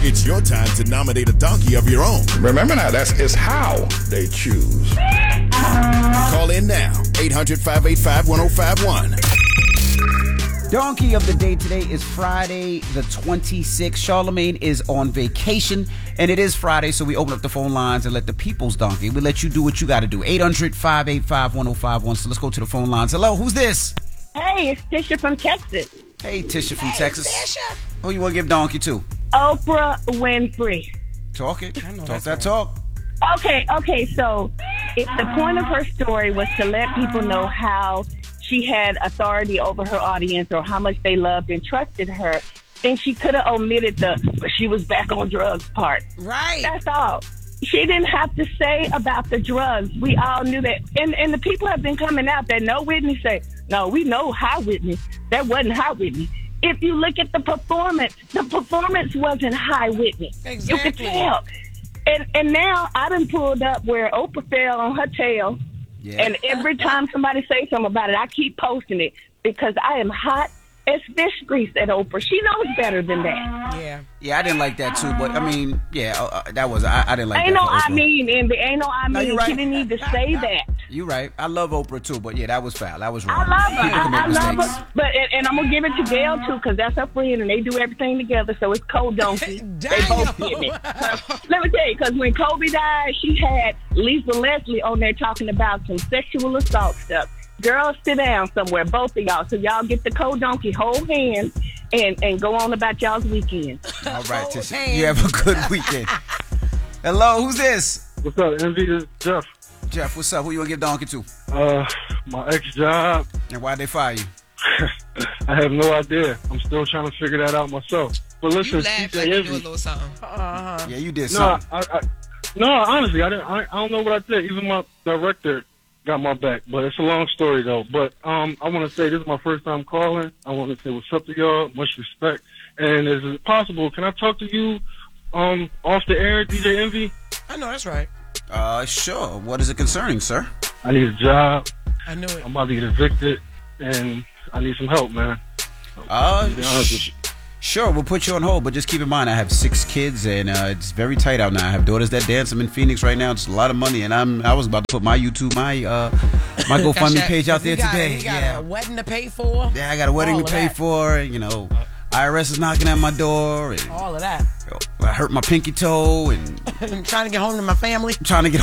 It's your time to nominate a donkey of your own. Remember now, it's how they choose. Call in now, 800-585-1051. Donkey of the day today is Friday the 26th. Charlamagne is on vacation, and it is Friday, so we open up the phone lines and let the people's donkey. We let you do what you got to do. 800-585-1051. So let's go to the phone lines. Hello, who's this? Hey, it's Tisha from Texas. Hey, Tisha from Texas. Tisha. Who you want to give donkey to? Oprah Winfrey. Talk it. Talk that talk. Okay, so if the point of her story was to let people know how she had authority over her audience or how much they loved and trusted her, then she could have omitted the she was back on drugs part. Right. That's all. She didn't have to say about the drugs. We all knew that. And the people have been coming out that know Whitney say, no, we know how Whitney. That wasn't how Whitney. If you look at the performance wasn't high Whitney. Exactly. You could tell. And now I done pulled up where Oprah fell on her tail. Yeah. And every time somebody says something about it, I keep posting it because I am hot as fish grease at Oprah. She knows better than that. Yeah, I didn't like that too, but I mean, that was I didn't like ain't that. No, I mean, and ain't no, I mean, right. She didn't need to say that. You're right. I love Oprah too, but yeah, that was foul. That was wrong. I love her. People can make I love mistakes. her. But and I'm gonna give it to Gail too, because that's her friend, and they do everything together. So it's co-donkey. They both get it. Let me tell you, because when Kobe died, she had Lisa Leslie on there talking about some sexual assault stuff. Girls, sit down somewhere, both of y'all, so y'all get the co-donkey, hold hands, and go on about y'all's weekend. All right, Tisha. You have a good weekend. Hello, who's this? What's up, Envy? This is Jeff. Jeff, what's up? Who you want to give donkey to? My ex-job. And why'd they fire you? I have no idea. I'm still trying to figure that out myself. But listen, you laughed like you do a little something. Yeah, you did something. No, honestly, I don't know what I did. Even my director got my back, but it's a long story though. But I want to say this is my first time calling. I want to say what's up to y'all. Much respect. And is it possible? Can I talk to you off the air, DJ Envy? I know that's right. Sure. What is it concerning, sir? I need a job. I knew it. I'm about to get evicted, and I need some help, man. Sure, we'll put you on hold, but just keep in mind I have 6 kids, and it's very tight out now. I have daughters that dance. I'm in Phoenix right now. It's a lot of money, and I was about to put my YouTube, my GoFundMe page out there today. You got a wedding to pay for? Yeah, I got a wedding to pay for. You know, IRS is knocking at my door. And all of that. I hurt my pinky toe, and I'm trying to get home to my family.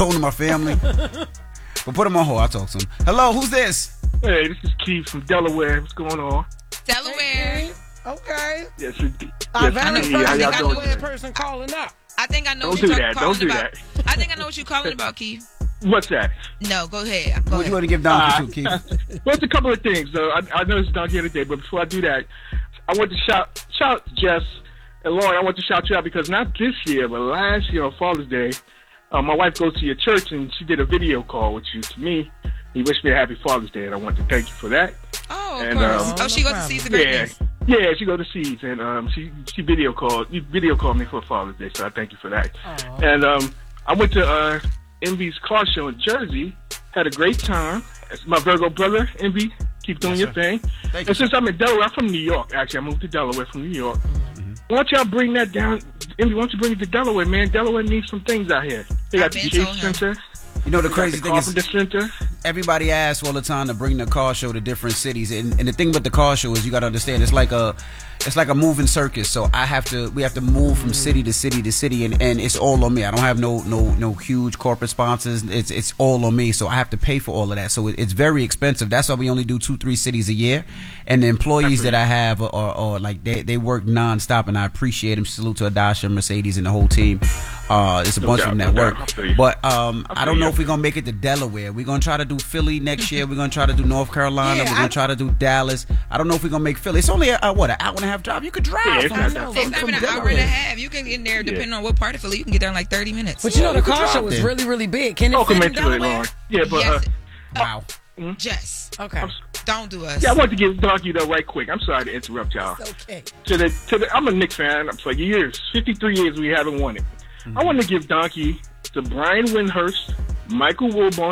But put him on hold. I'll talk to him. Hello, who's this? Hey, this is Keith from Delaware. What's going on? Delaware. Okay. Yes, Our very first Delaware person calling up. I think I know what you're calling about. Don't do that. I think I know what you're calling about, Keith. What's that? No, go ahead. What you want to give donkey to, Keith? Well, it's a couple of things. I know it's donkey of the day, but before I do that, I want to shout Jess and Lauren. I want to shout you out because not this year, but last year on Father's Day, my wife goes to your church and she did a video call with you. To me, he wished me a happy Father's Day, and I want to thank you for that. Oh, of course. She goes to Seeds of Greatness. Yeah, she goes to Seeds, and she video called me for Father's Day, so I thank you for that. Aww. And I went to Envy's car show in Jersey, had a great time. It's my Virgo brother, Envy. Keep doing your thing. Thank and since I'm in Delaware, I'm from New York. Actually, I moved to Delaware from New York. Mm-hmm. Why don't y'all bring that down? Envy, why don't you bring it to Delaware, man? Delaware needs some things out here. They got the Chase Center. You know, the crazy thing is, Center. everybody asks all the time to bring the car show to different cities, and the thing with the car show is you got to understand it's like a moving circus. So we have to move from city to city to city, and it's all on me. I don't have no huge corporate sponsors. It's all on me, so I have to pay for all of that. So it's very expensive. That's why we only do 2-3 cities a year, and the employees that I have are like they work nonstop, and I appreciate them. Salute to Adasha, Mercedes, and the whole team. It's a bunch of them that work, but I don't know if we're gonna make it to Delaware. We're gonna try to do Philly next year. We're gonna try to do North Carolina. We're gonna try to do Dallas. I don't know if we're gonna make Philly. It's only an hour and a half drive. You could drive. It's not even an hour and a half. You can get in there depending on what part of Philly. You can get there in like 30 minutes. But you know the car show is really, really big. Can it fit in Delaware? Yeah, but Yes. Wow. Jess. Okay. Don't do us. Yeah, I want to give donkey though right quick. I'm sorry to interrupt y'all. It's okay. I'm a Knicks fan for years. 53 years we haven't won it. I want to give donkey to Brian Windhurst, Michael Wilborn,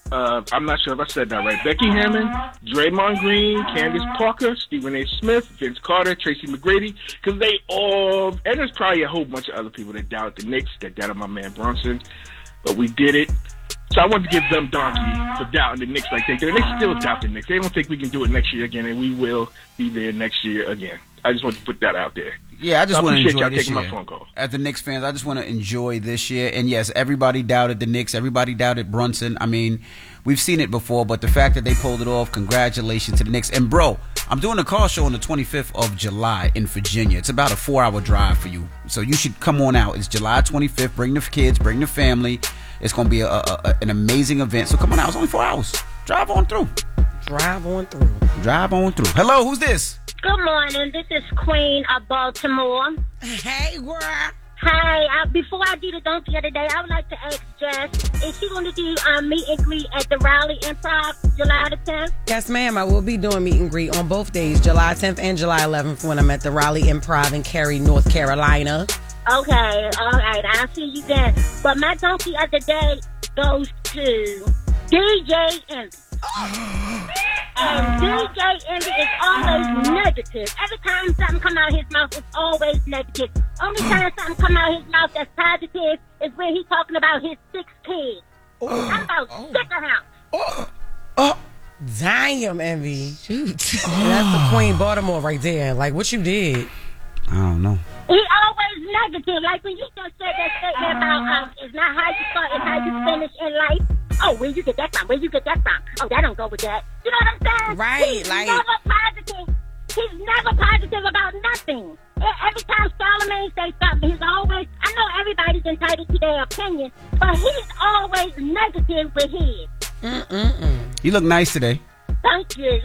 I'm not sure if I said that right. Becky Hammond, Draymond Green, Candace Parker, Stephen A. Smith, Vince Carter, Tracy McGrady, because they all, and there's probably a whole bunch of other people that doubted the Knicks, that doubted my man Brunson, but we did it. So I wanted to give them donkey for doubting the Knicks like they did. And they still doubt the Knicks. They don't think we can do it next year again, and we will be there next year again. I just want to put that out there. Yeah, I just want to enjoy y'all this taking year. My phone call. As the Knicks fans, I just want to enjoy this year. And yes, everybody doubted the Knicks. Everybody doubted Brunson. I mean, we've seen it before, but the fact that they pulled it off, congratulations to the Knicks. And bro, I'm doing a car show on the 25th of July in Virginia. It's about a 4-hour drive for you, so you should come on out. It's July 25th. Bring the kids, bring the family. It's going to be an amazing event. So come on out. It's only 4 hours. Drive on through. Drive on through. Drive on through. Hello, who's this? Good morning. This is Queen of Baltimore. Hey, girl. Hey, before I do the donkey of the day, I would like to ask Jess, is she going to do meet and greet at the Raleigh Improv July the 10th? Yes, ma'am. I will be doing meet and greet on both days, July 10th and July 11th, when I'm at the Raleigh Improv in Cary, North Carolina. Okay, all right. I'll see you then. But my donkey of the day goes to DJ Envy. And DJ Envy is always negative. Every time something comes out of his mouth, it's always negative. Only time something comes out of his mouth that's positive is when he's talking about his 6 kids. I'm about sick of him. Damn, Envy. Shoot. That's the Queen Baltimore right there. Like, what you did? I don't know. He always negative. Like when you just said that statement about it's not how you start, it's how you finish in life. Oh, where you get that from? Where you get that from? Oh, that don't go with that. You know what I'm saying? Right. He's never positive. He's never positive about nothing. Every time Charlamagne says something, he's always, I know everybody's entitled to their opinion, but he's always negative with his. You look nice today. Thank you.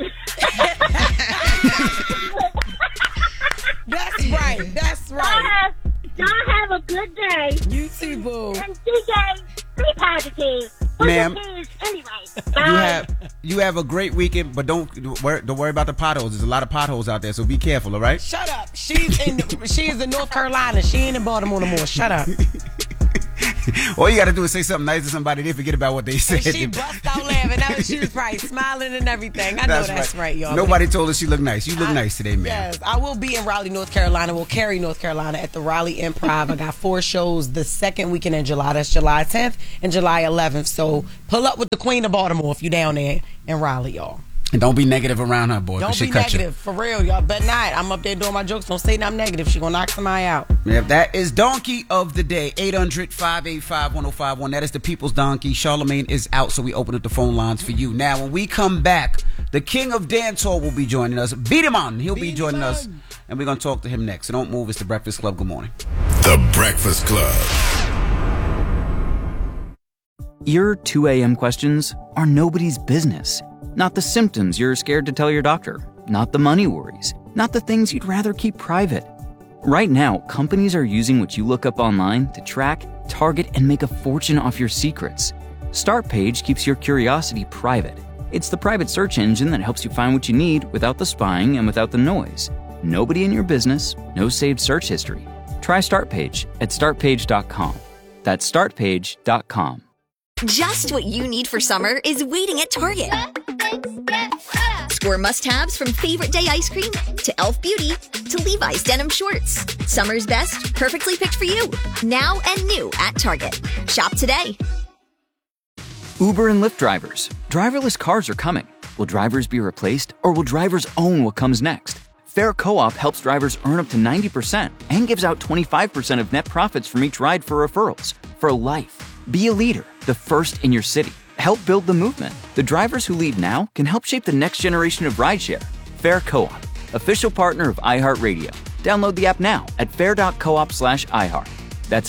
That's right. That's right. Y'all have a good day. You too, boo. And DJ, be positive. Ma'am, anyway. Bye. you have a great weekend, but don't worry about the potholes. There's a lot of potholes out there, so be careful, all right? Shut up. She is in North Carolina. She ain't in Baltimore no more. Shut up. All you got to do is say something nice to somebody. They forget about what they said. And she bust out laughing. She was probably smiling and everything. I know that's right, y'all. Nobody told her she looked nice. You look nice today, man. Yes, I will be in Raleigh, North Carolina. We'll Cary, North Carolina at the Raleigh Improv. I got 4 shows the second weekend in July. That's July 10th and July 11th. So pull up with the Queen of Baltimore if you're down there in Raleigh, y'all. And don't be negative around her, boy. Don't be negative, for real, y'all. Bet not. I'm up there doing my jokes. Don't say I'm negative. She gonna knock somebody out. Yeah, that is Donkey of the Day. 800-585-1051. That is the People's Donkey. Charlamagne is out, so we open up the phone lines for you. Now, when we come back, the King of Dancehall will be joining us. Beat him on. He'll be joining us, and we're gonna talk to him next. So don't move. It's the Breakfast Club. Good morning. The Breakfast Club. Your 2 a.m. questions are nobody's business. Not the symptoms you're scared to tell your doctor. Not the money worries. Not the things you'd rather keep private. Right now, companies are using what you look up online to track, target, and make a fortune off your secrets. Startpage keeps your curiosity private. It's the private search engine that helps you find what you need without the spying and without the noise. Nobody in your business, no saved search history. Try Startpage at startpage.com. That's startpage.com. Just what you need for summer is waiting at Target. Score must-haves from Favorite Day ice cream to Elf Beauty to Levi's denim shorts. Summer's best, perfectly picked for you. Now and new at Target. Shop today. Uber and Lyft drivers. Driverless cars are coming. Will drivers be replaced, or will drivers own what comes next? Fair Co-op helps drivers earn up to 90% and gives out 25% of net profits from each ride for referrals. For life. Be a leader, the first in your city. Help build the movement. The drivers who lead now can help shape the next generation of rideshare. Fair Co-op, official partner of iHeartRadio. Download the app now at fair.coop/iHeart. That's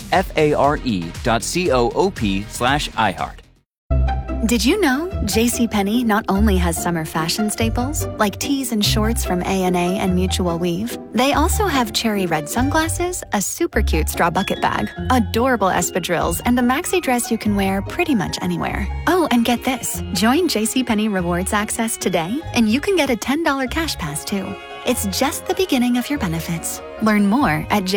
FARE.coop/iHeart. Did you know JCPenney not only has summer fashion staples, like tees and shorts from A&A and Mutual Weave, they also have cherry red sunglasses, a super cute straw bucket bag, adorable espadrilles, and a maxi dress you can wear pretty much anywhere. Oh, and get this. Join JCPenney Rewards Access today, and you can get a $10 cash pass, too. It's just the beginning of your benefits. Learn more at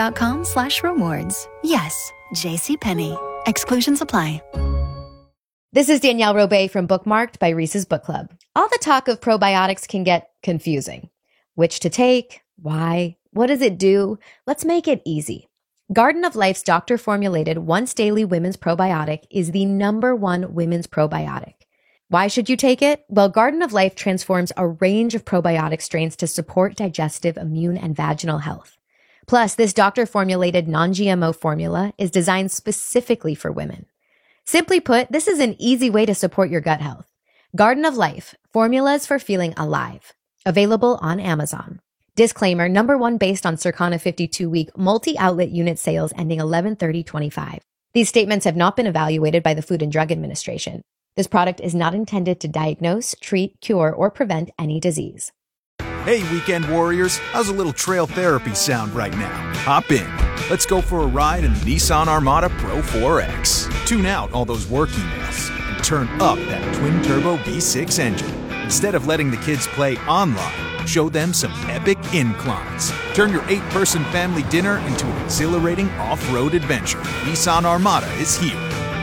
jcp.com/rewards. Yes, JCPenney. Exclusions apply. This is Danielle Robay from Bookmarked by Reese's Book Club. All the talk of probiotics can get confusing. Which to take? Why? What does it do? Let's make it easy. Garden of Life's doctor-formulated once-daily women's probiotic is the #1 women's probiotic. Why should you take it? Well, Garden of Life transforms a range of probiotic strains to support digestive, immune, and vaginal health. Plus, this doctor-formulated non-GMO formula is designed specifically for women. Simply put, this is an easy way to support your gut health. Garden of Life, formulas for feeling alive. Available on Amazon. Disclaimer, #1 based on Circana 52-week multi-outlet unit sales ending 11/30/25. These statements have not been evaluated by the Food and Drug Administration. This product is not intended to diagnose, treat, cure, or prevent any disease. Hey, weekend warriors, how's a little trail therapy sound right now? Hop in. Let's go for a ride in the Nissan Armada Pro 4X. Tune out all those work emails and turn up that twin-turbo V6 engine. Instead of letting the kids play online, show them some epic inclines. Turn your 8-person family dinner into an exhilarating off-road adventure. Nissan Armada is here.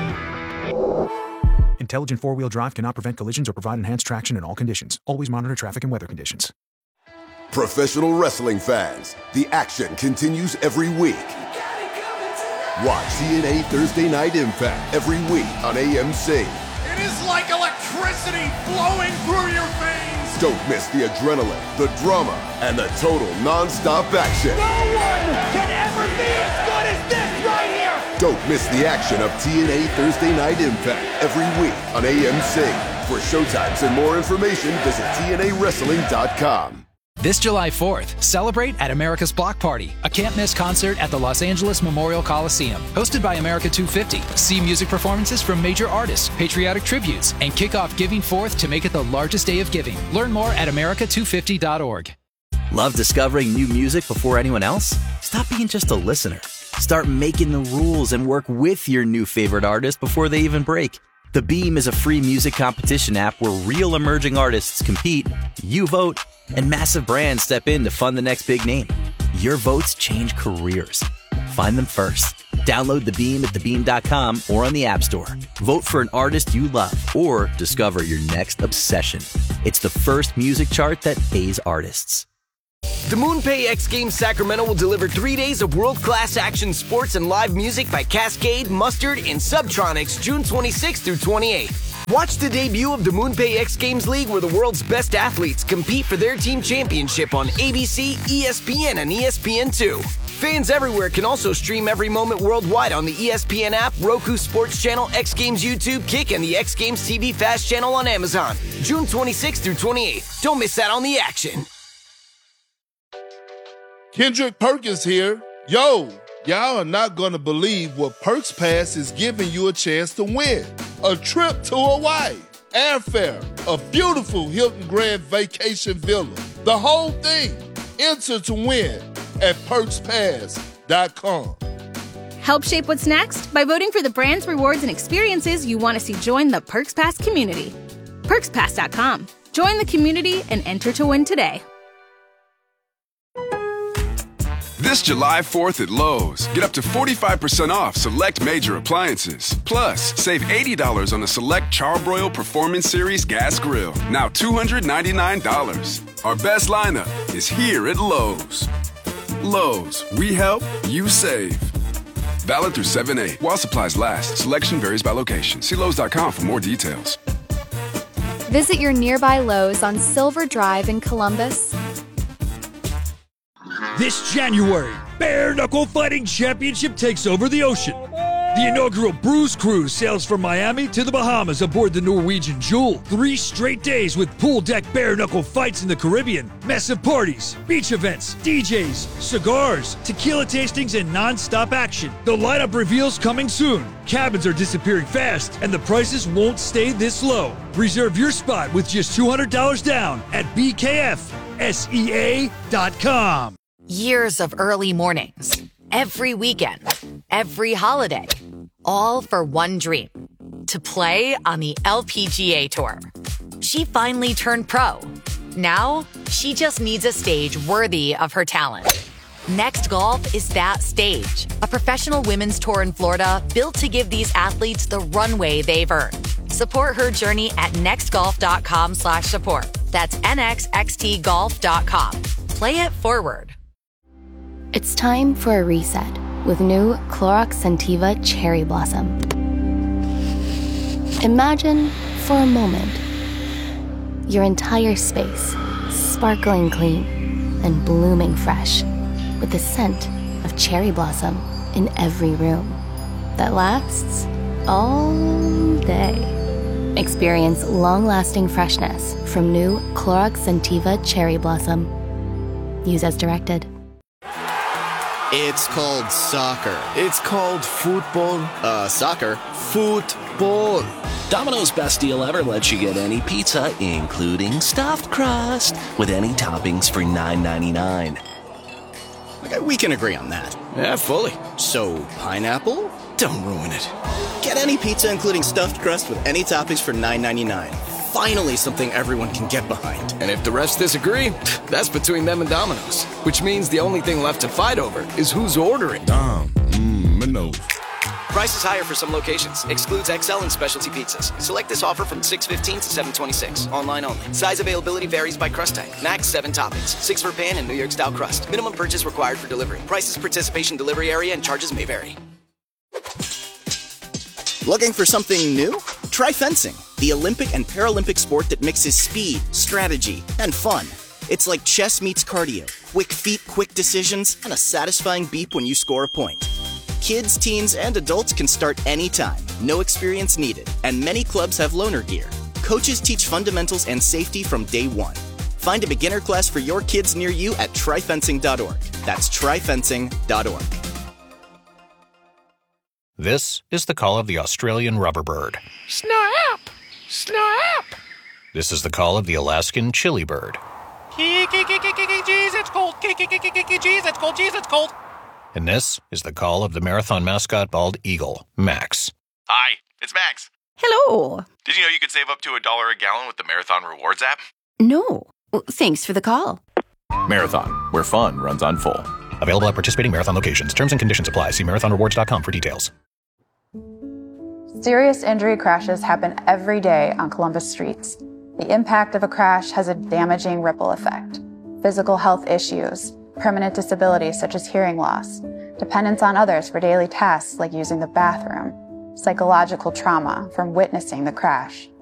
Intelligent four-wheel drive cannot prevent collisions or provide enhanced traction in all conditions. Always monitor traffic and weather conditions. Professional wrestling fans, the action continues every week. Watch TNA Thursday Night Impact every week on AMC. It is like electricity flowing through your veins. Don't miss the adrenaline, the drama, and the total non-stop action. No one can ever be as good as this right here. Don't miss the action of TNA Thursday Night Impact every week on AMC. For showtimes and more information, visit TNAWrestling.com. This July 4th, celebrate at America's Block Party, a can't-miss concert at the Los Angeles Memorial Coliseum. Hosted by America 250. See music performances from major artists, patriotic tributes, and kick off Giving Forth to make it the largest day of giving. Learn more at america250.org. Love discovering new music before anyone else? Stop being just a listener. Start making the rules and work with your new favorite artist before they even break. The Beam is a free music competition app where real emerging artists compete, you vote, and massive brands step in to fund the next big name. Your votes change careers. Find them first. Download The Beam at thebeam.com or on the App Store. Vote for an artist you love or discover your next obsession. It's the first music chart that pays artists. The MoonPay X Games Sacramento will deliver 3 days of world-class action sports and live music by Cascade, Mustard, and Subtronics June 26th through 28th. Watch the debut of the MoonPay X Games League where the world's best athletes compete for their team championship on ABC, ESPN, and ESPN2. Fans everywhere can also stream every moment worldwide on the ESPN app, Roku Sports Channel, X Games YouTube, Kick, and the X Games TV Fast Channel on Amazon. June 26th through 28th. Don't miss out on the action. Kendrick Perkins here. Yo, y'all are not gonna believe what Perks Pass is giving you a chance to win. A trip to Hawaii, airfare, a beautiful Hilton Grand Vacation Villa. The whole thing. Enter to win at PerksPass.com. Help shape what's next by voting for the brands, rewards, and experiences you want to see join the Perks Pass community. PerksPass.com. Join the community and enter to win today. This July 4th at Lowe's, get up to 45% off select major appliances. Plus, save $80 on a select Charbroil Performance Series gas grill, now $299. Our best lineup is here at Lowe's. Lowe's, we help, you save. Valid through 7/8 while supplies last. Selection varies by location. See Lowes.com for more details. Visit your nearby Lowe's on Silver Drive in Columbus. This January, Bare Knuckle Fighting Championship takes over the ocean. The inaugural Bruise Cruise sails from Miami to the Bahamas aboard the Norwegian Jewel. 3 straight days with pool deck bare knuckle fights in the Caribbean, massive parties, beach events, DJs, cigars, tequila tastings, and non-stop action. The lineup reveals coming soon. Cabins are disappearing fast, and the prices won't stay this low. Reserve your spot with just $200 down at BKFSEA.com. Years of early mornings, every weekend, every holiday, all for one dream, to play on the LPGA Tour. She finally turned pro. Now, she just needs a stage worthy of her talent. Next Golf is that stage, a professional women's tour in Florida built to give these athletes the runway they've earned. Support her journey at nextgolf.com/support. That's nxxtgolf.com. Play it forward. It's time for a reset with new Clorox Scentiva Cherry Blossom. Imagine, for a moment, your entire space sparkling clean and blooming fresh with the scent of cherry blossom in every room that lasts all day. Experience long-lasting freshness from new Clorox Scentiva Cherry Blossom. Use as directed. It's called soccer. It's called football. Soccer. Football. Domino's best deal ever lets you get any pizza, including stuffed crust, with any toppings for $9.99. Okay, we can agree on that. Yeah, fully. So, pineapple? Don't ruin it. Get any pizza, including stuffed crust, with any toppings for $9.99. Finally, something everyone can get behind. And if the refs disagree, that's between them and Domino's. Which means the only thing left to fight over is who's ordering. Mano. Price is higher for some locations. Excludes XL and specialty pizzas. Select this offer from 6/15 to 7/26. Online only. Size availability varies by crust type. Max 7 toppings. 6 for pan and New York style crust. Minimum purchase required for delivery. Prices, participation, delivery area, and charges may vary. Looking for something new? Try fencing, the Olympic and Paralympic sport that mixes speed, strategy, and fun. It's like chess meets cardio. Quick feet, quick decisions, and a satisfying beep when you score a point. Kids, teens, and adults can start anytime. No experience needed. And many clubs have loaner gear. Coaches teach fundamentals and safety from day one. Find a beginner class for your kids near you at tryfencing.org. That's tryfencing.org. This is the call of the Australian rubberbird. Snap! Snap! This is the call of the Alaskan chili bird. Jeez, it's cold. Jeez, it's cold. Jeez, it's cold. And this is the call of the marathon mascot bald eagle, Max. Hi, it's Max. Hello. Did you know you could save up to $1 a gallon with the Marathon Rewards app? No. Thanks for the call. Marathon, where fun runs on full. Available at participating Marathon locations. Terms and conditions apply. See marathonrewards.com for details. Serious injury crashes happen every day on Columbus streets. The impact of a crash has a damaging ripple effect. Physical health issues, permanent disabilities such as hearing loss, dependence on others for daily tasks like using the bathroom, psychological trauma from witnessing the crash.